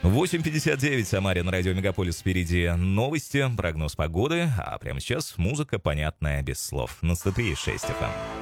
8:59, Самаре на радио Мегаполис. Впереди новости, прогноз погоды, а прямо сейчас музыка, понятная без слов. На статуе 6 FM.